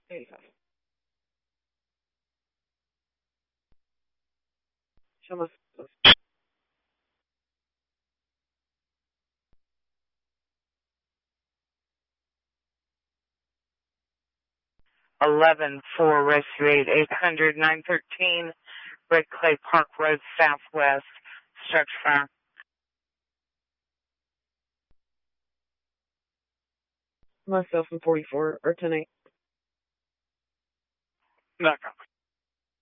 85. Show my. 11 for Rescue 8, 800, 913, Red Clay Park Road Southwest, structure fire. Myself in 44, or 10-8. No copy.